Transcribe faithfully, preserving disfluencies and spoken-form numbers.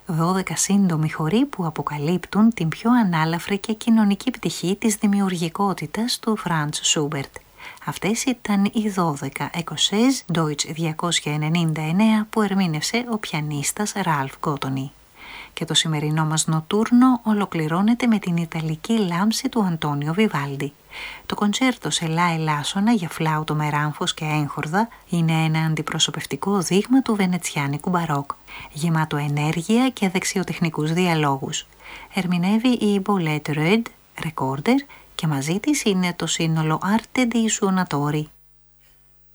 δώδεκα σύντομοι χοροί που αποκαλύπτουν την πιο ανάλαφρη και κοινωνική πτυχή της δημιουργικότητας του Φραντς Σούμπερτ. Αυτές ήταν οι δώδεκα εκοσέζ Deutsch διακόσια ενενήντα εννέα που ερμήνευσε ο πιανίστας Ραλφ Γκότονι. Και το σημερινό μας νοτούρνο ολοκληρώνεται με την Ιταλική λάμψη του Αντώνιο Βιβάλντι. Το κοντσέρτο σε λα ελάσσονα για φλάουτο με ράμφος και έγχορδα είναι ένα αντιπροσωπευτικό δείγμα του βενετσιάνικου μπαρόκ, γεμάτο ενέργεια και δεξιοτεχνικούς διαλόγους. Ερμηνεύει η Bolette Red, recorder, και μαζί της είναι το σύνολο Arte di Suonatori.